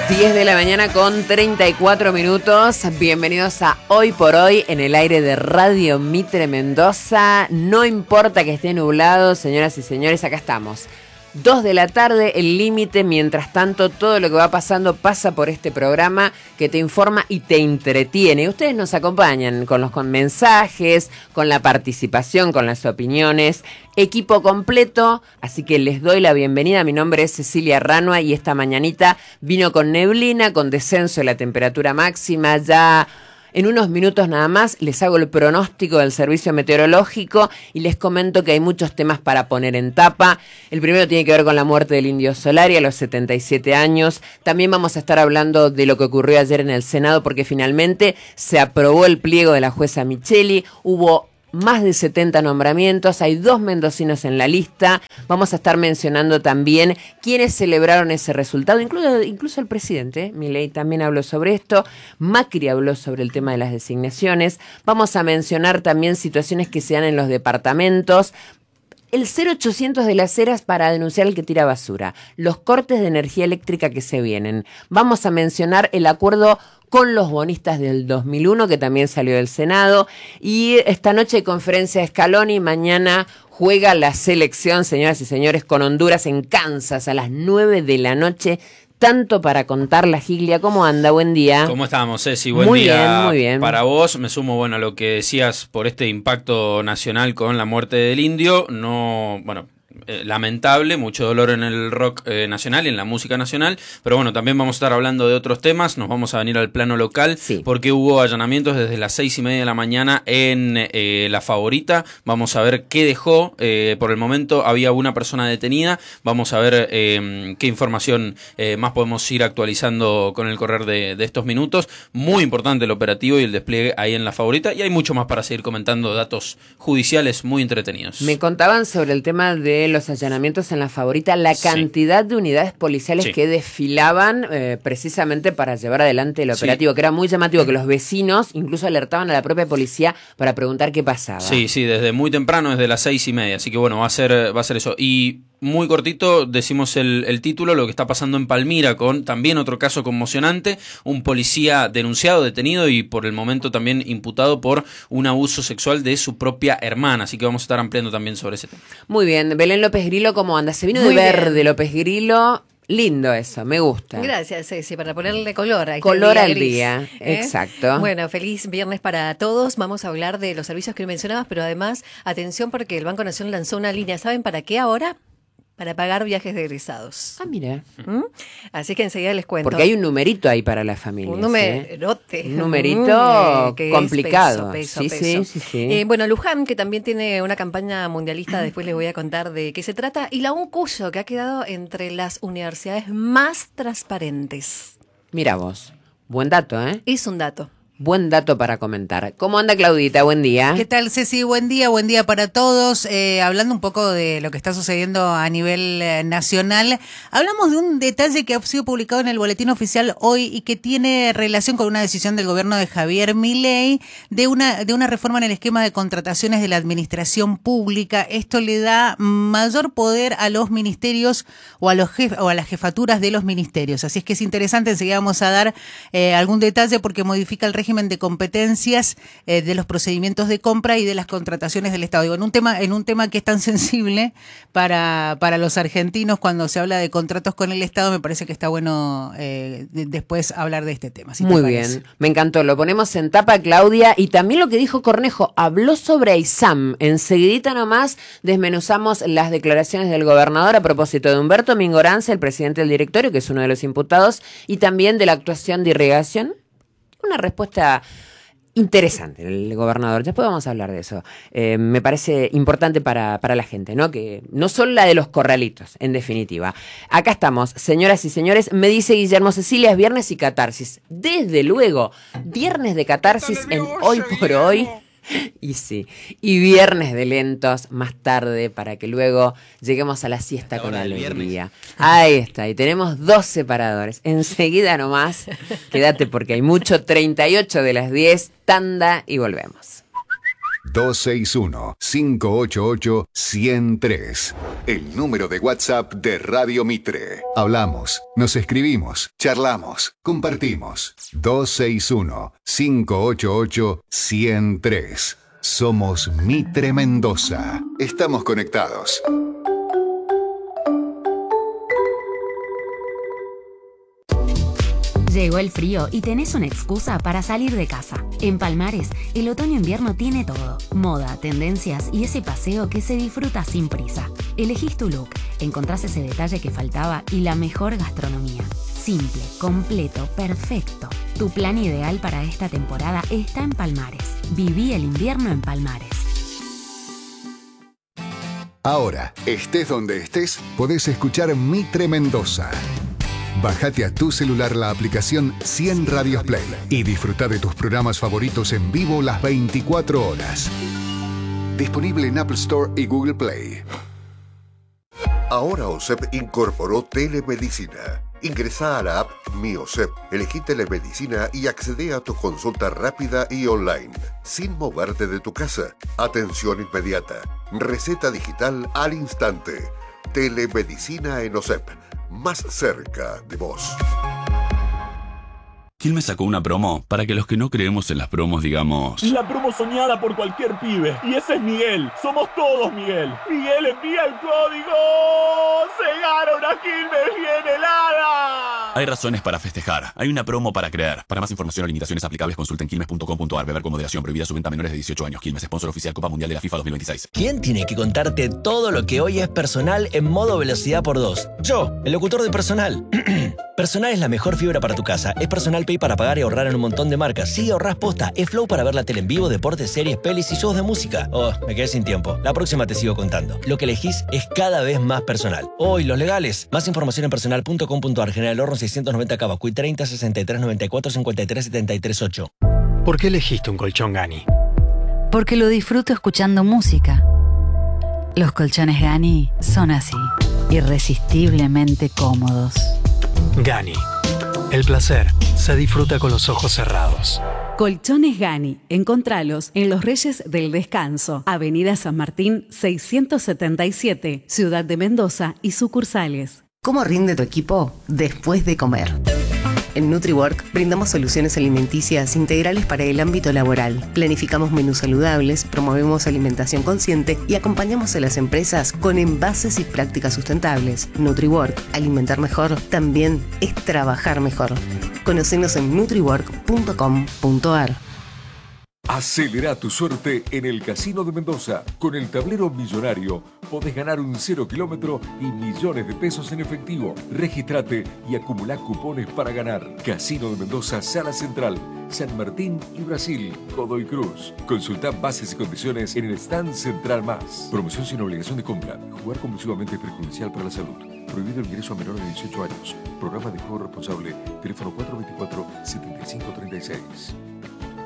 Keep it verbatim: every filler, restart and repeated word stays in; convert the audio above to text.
diez de la mañana con treinta y cuatro minutos. Bienvenidos a Hoy por Hoy en el aire de Radio Mitre Mendoza. No importa que esté nublado, señoras y señores, acá estamos. Dos de la tarde, el límite. Mientras tanto, todo lo que va pasando pasa por este programa que te informa y te entretiene. Ustedes nos acompañan con los con mensajes, con la participación, con las opiniones. Equipo completo, así que les doy la bienvenida. Mi nombre es Cecilia Ranua y esta mañanita vino con neblina, con descenso de la temperatura máxima. Ya en unos minutos nada más les hago el pronóstico del servicio meteorológico y les comento que hay muchos temas para poner en tapa. El primero tiene que ver con la muerte del Indio Solari a los setenta y siete años. También vamos a estar hablando de lo que ocurrió ayer en el Senado porque finalmente se aprobó el pliego de la jueza Micheli. Hubo más de setenta nombramientos, hay dos mendocinos en la lista. Vamos a estar mencionando también quiénes celebraron ese resultado, incluso, incluso el presidente, Milei también habló sobre esto, Macri habló sobre el tema de las designaciones. Vamos a mencionar también situaciones que se dan en los departamentos. El cero ochocientos de las Heras para denunciar al que tira basura, los cortes de energía eléctrica que se vienen. Vamos a mencionar el acuerdo con los bonistas del dos mil uno, que también salió del Senado. Y esta noche hay conferencia de Scaloni, mañana juega la selección, señoras y señores, con Honduras en Kansas a las nueve de la noche. Tanto para contar la Giglia. ¿Cómo anda? Buen día. ¿Cómo estamos, Ceci? Buen muy día bien, muy bien. Para vos. Me sumo, bueno, a lo que decías por este impacto nacional con la muerte del Indio. No, bueno, eh, lamentable, mucho dolor en el rock eh, nacional y en la música nacional, pero bueno, también vamos a estar hablando de otros temas. Nos vamos a venir al plano local, sí, porque hubo allanamientos desde las seis y media de la mañana en eh, La Favorita. Vamos a ver qué dejó. Eh, por el momento había una persona detenida. Vamos a ver eh, qué información eh, más podemos ir actualizando con el correr de, de estos minutos. Muy importante el operativo y el despliegue ahí en La Favorita, y hay mucho más para seguir comentando, datos judiciales muy entretenidos. Me contaban sobre el tema de los allanamientos en La Favorita, la cantidad sí. de unidades policiales sí. que desfilaban eh, precisamente para llevar adelante el operativo, sí. que era muy llamativo, que los vecinos incluso alertaban a la propia policía para preguntar qué pasaba. Sí, sí, desde muy temprano, desde las seis y media, así que bueno, va a ser, va a ser eso. Y muy cortito decimos el, el título, lo que está pasando en Palmira, con también otro caso conmocionante, un policía denunciado, detenido y por el momento también imputado por un abuso sexual de su propia hermana, así que vamos a estar ampliando también sobre ese tema. Muy bien, Belén López Grillo, ¿cómo anda? Se vino muy de verde bien. López Grillo. Lindo eso, me gusta. Gracias, Ceci, para ponerle color. Ahí color día al gris, día, ¿eh? Exacto. Bueno, feliz viernes para todos. Vamos a hablar de los servicios que mencionabas, pero además, atención porque el Banco Nación lanzó una línea. ¿Saben para qué ahora? Para pagar viajes de egresados. Ah, mira. ¿Mm? Así que enseguida les cuento. Porque hay un numerito ahí para las familias. Un numerote. ¿eh? Un numerito mm, complicado. Peso, peso, sí, peso. sí, sí, sí. Eh, bueno, Luján, que también tiene una campaña mundialista, después les voy a contar de qué se trata. Y la UNCUYO, que ha quedado entre las universidades más transparentes. Mira vos. Buen dato, ¿eh? Es un dato. Buen dato para comentar. ¿Cómo anda Claudita? Buen día. ¿Qué tal, Ceci? Buen día, buen día para todos. Eh, hablando un poco de lo que está sucediendo a nivel eh, nacional, hablamos de un detalle que ha sido publicado en el Boletín Oficial hoy y que tiene relación con una decisión del gobierno de Javier Milei de una, de una reforma en el esquema de contrataciones de la administración pública. Esto le da mayor poder a los ministerios o a, los jef- o a las jefaturas de los ministerios. Así es que es interesante, enseguida vamos a dar eh, algún detalle porque modifica el régimen de competencias eh, de los procedimientos de compra y de las contrataciones del Estado. Digo, en un tema, en un tema que es tan sensible para, para los argentinos cuando se habla de contratos con el Estado, me parece que está bueno eh, de, después hablar de este tema. Si Muy bien, me encantó. Lo ponemos en tapa, Claudia, y también lo que dijo Cornejo, habló sobre Aysam. Enseguidita nomás desmenuzamos las declaraciones del gobernador a propósito de Humberto Mingorance, el presidente del directorio, que es uno de los imputados, y también de la actuación de irrigación. Una respuesta interesante el gobernador. Después vamos a hablar de eso. Eh, me parece importante para, para la gente, ¿no? Que no solo la de los corralitos, en definitiva. Acá estamos, señoras y señores. Me dice Guillermo Cecilia, es viernes y catarsis. Desde luego, viernes de catarsis en Hoy por Hoy. Y sí, y viernes de lentos más tarde para que luego lleguemos a la siesta con alegría. Ahí está, y tenemos dos separadores. Enseguida nomás, quédate porque hay mucho. Treinta y ocho de las diez, tanda y volvemos. dos seis uno, cinco ocho ocho, uno cero tres. El número de WhatsApp de Radio Mitre. Hablamos, nos escribimos, charlamos, compartimos. dos seis uno, cinco ocho ocho, uno cero tres. Somos Mitre Mendoza. Estamos conectados. Llegó el frío y tenés una excusa para salir de casa. En Palmares, el otoño-invierno tiene todo. Moda, tendencias y ese paseo que se disfruta sin prisa. Elegís tu look, encontrás ese detalle que faltaba y la mejor gastronomía. Simple, completo, perfecto. Tu plan ideal para esta temporada está en Palmares. Viví el invierno en Palmares. Ahora, estés donde estés, podés escuchar Mitre Mendoza. Bájate a tu celular la aplicación cien Radios Play y disfruta de tus programas favoritos en vivo las veinticuatro horas. Disponible en Apple Store y Google Play. Ahora OSEP incorporó telemedicina. Ingresa a la app Mi OSEP, elegí telemedicina y accede a tu consulta rápida y online, sin moverte de tu casa. Atención inmediata. Receta digital al instante. Telemedicina en OSEP. Más cerca de vos. Quilmes sacó una promo para que los que no creemos en las promos digamos... La promo soñada por cualquier pibe. Y ese es Miguel. Somos todos Miguel. Miguel envía el código. ¡Se gana una Quilmes bien helada! Hay razones para festejar. Hay una promo para creer. Para más información o limitaciones aplicables consulten quilmes punto com punto ar. Beber con moderación. Prohibida su venta a menores de dieciocho años. Quilmes, sponsor oficial Copa Mundial de la FIFA dos mil veintiséis. ¿Quién tiene que contarte todo lo que hoy es personal en modo velocidad por dos? Yo, el locutor de Personal. Personal es la mejor fibra para tu casa. Es Personal Pay para pagar y ahorrar en un montón de marcas. Sí, ahorrás posta. Es Flow para ver la tele en vivo, deportes, series, pelis y shows de música. Oh, me quedé sin tiempo. La próxima te sigo contando. Lo que elegís es cada vez más personal. Oh, y los legales. Más información en personal punto com punto ar. General Horno seiscientos noventa Cava. Cuy treinta, sesenta y tres, noventa y cuatro, cincuenta y tres, setenta y tres, ocho. ¿Por qué elegiste un colchón Gani? Porque lo disfruto escuchando música. Los colchones Gani son así, irresistiblemente cómodos. Gani. El placer se disfruta con los ojos cerrados. Colchones Gani. Encontralos en Los Reyes del Descanso, Avenida San Martín seiscientos setenta y siete, Ciudad de Mendoza y sucursales. ¿Cómo rinde tu equipo después de comer? En NutriWork brindamos soluciones alimenticias integrales para el ámbito laboral. Planificamos menús saludables, promovemos alimentación consciente y acompañamos a las empresas con envases y prácticas sustentables. NutriWork, alimentar mejor, también es trabajar mejor. Conocenos en nutriwork punto com punto ar. Acelera tu suerte en el Casino de Mendoza. Con el tablero millonario podés ganar un cero kilómetro y millones de pesos en efectivo. Regístrate y acumulá cupones para ganar. Casino de Mendoza, Sala Central, San Martín y Brasil, Godoy Cruz. Consultá bases y condiciones en el stand Central Más. Promoción sin obligación de compra. Jugar compulsivamente es perjudicial para la salud. Prohibido el ingreso a menores de dieciocho años. Programa de juego responsable. Teléfono cuatro dos cuatro, siete cinco tres seis.